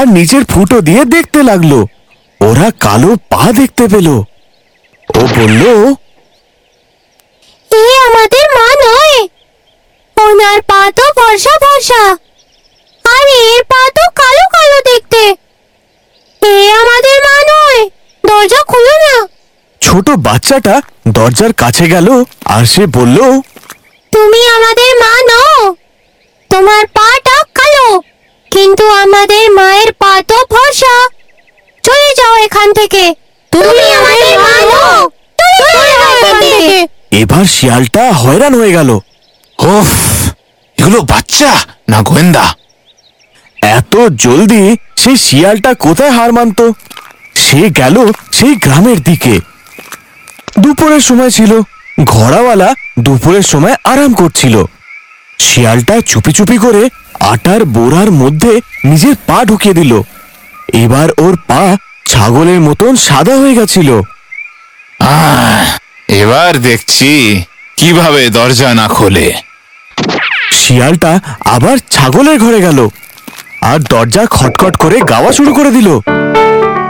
আর নিচের ফুটো দিয়ে দেখতে লাগলো। ওরা কালো পা দেখতে পেল। ও বলল, এ আমাদের মা নয়, ওনার পা তো ফর্সা ফর্সা, আর এর পা তো কালো কালো দেখতে। এ আমাদের মা নয়, দরজা খুলো না। ছোট বাচ্চাটা দরজার কাছে গেল আর সে বলল, তুমি আমাদের মা নও, তোমার পাটা কালো, কিন্তু আমাদের মায়ের পা তো ফর্সা। চলে যাও এখান থেকে, তুমি আমাদের মা নও, চলে যাও এখান থেকে। এবার শিয়ালটা হয়রান হয়ে গেল। ওফ, এগুলো বাচ্চা না গোয়েন্দা? এত জলদি সেই শিয়ালটা কোথায় হার মানত? সে গেল সেই গ্রামের দিকে। দুপুরের সময় ছিল। ঘোড়াওয়ালা দুপুরের সময় আরাম করছিল। শিয়ালটা চুপি চুপি করে আটার বোড়ার মধ্যে নিজের পা ঢুকিয়ে দিল। এবার ওর পা ছাগলের মতন সাদা হয়ে গেছিল। এবার দেখছি কিভাবে দরজা না খোলে। শিয়ালটা আবার ছাগলের ঘরে গেল আর দরজা খটখট করে গাওয়া শুরু করে দিল।